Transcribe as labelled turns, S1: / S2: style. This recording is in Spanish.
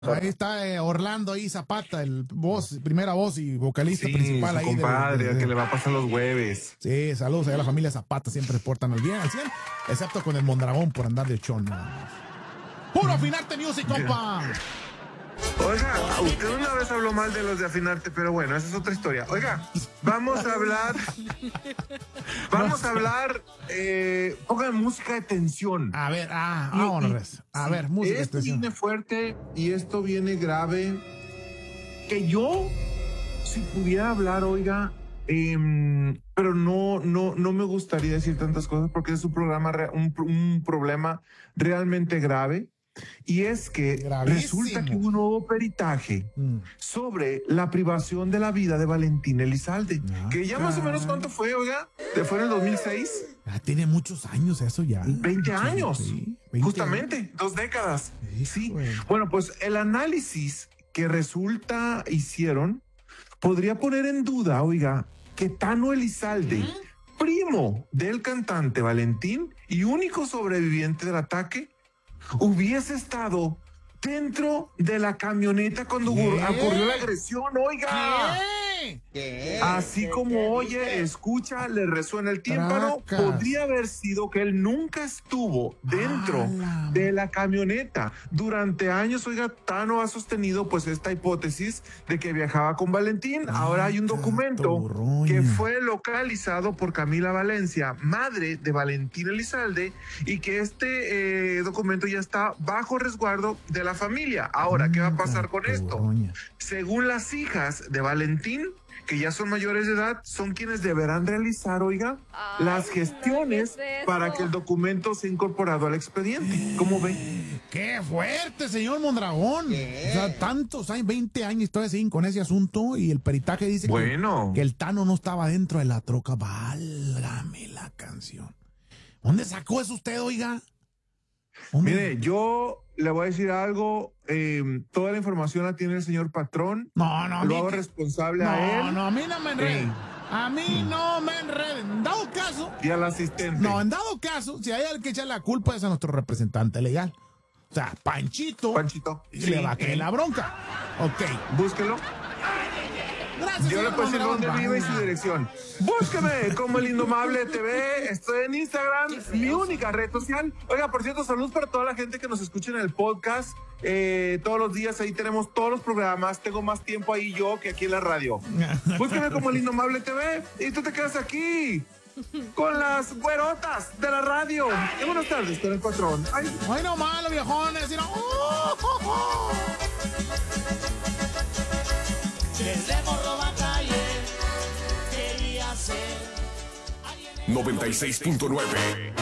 S1: Ahí está Orlando ahí Zapata, el primera voz y vocalista principal ahí.
S2: Compadre, que le va a pasar los hueves.
S1: Sí, saludos a la familia Zapata, siempre portan al bien, al 100, excepto con el Mondragón por andar de chon. Puro Afinarte Music, compa.
S2: Oiga, usted una vez habló mal de los de Afinarte, pero bueno, esa es otra historia. Oiga, vamos a hablar, pongan música de tensión.
S1: A ver, vámonos. A ver, música de tensión.
S2: Esto viene fuerte y esto viene grave. Que yo, si pudiera hablar, oiga, pero no me gustaría decir tantas cosas porque es un problema realmente grave. Y es que resulta que hubo un nuevo peritaje sobre la privación de la vida de Valentín Elizalde, que ya más o menos ¿cuánto fue, oiga? ¿Fue en el 2006?
S1: Tiene muchos años eso ya.
S2: 20 años,
S1: sí,
S2: justamente,
S1: años.
S2: 2 décadas. Sí. Bueno, pues el análisis que hicieron podría poner en duda, oiga, que Tano Elizalde, primo del cantante Valentín y único sobreviviente del ataque, hubiese estado dentro de la camioneta cuando ocurrió la agresión, oiga.
S1: ¿Qué?
S2: Así como oye, escucha, le resuena el tímpano, podría haber sido que él nunca estuvo dentro de la camioneta. Durante años, oiga, Tano ha sostenido pues esta hipótesis de que viajaba con Valentín. Ahora hay un documento que fue localizado por Camila Valencia, madre de Valentín Elizalde, y que este documento ya está bajo resguardo de la familia. Ahora, ¿qué va a pasar con esto? Según las hijas de Valentín, que ya son mayores de edad, son quienes deberán realizar, oiga, las gestiones para que el documento sea incorporado al expediente. ¿Cómo ve?
S1: ¡Qué fuerte, señor Mondragón! O sea, tantos años, 20 años todavía siguen con ese asunto y el peritaje dice que el Tano no estaba dentro de la troca. Válgame la canción. ¿Dónde sacó eso usted, oiga?
S2: Mire, yo le voy a decir algo. Toda la información la tiene el señor patrón.
S1: Lo
S2: hago responsable a él.
S1: No, a mí no me enreden. A mí no me enreden. En dado caso.
S2: Y al asistente.
S1: No, en dado caso, si hay alguien que echa la culpa es a nuestro representante legal. O sea, Panchito. Le va a caer la bronca. Ok.
S2: Búsquelo.
S1: Gracias,
S2: yo le puedo decir dónde vive y su dirección. Búsqueme como El Indomable TV. Estoy en Instagram, mi única red social. Oiga, por cierto, saludos para toda la gente que nos escucha en el podcast. Todos los días ahí tenemos todos los programas. Tengo más tiempo ahí yo que aquí en la radio. Búsqueme como El Indomable TV y tú te quedas aquí con las güerotas de la radio. Y buenas tardes con el patrón.
S1: Ay no malo, viejones.
S3: Desde Morro Calle quería ser
S4: 96.9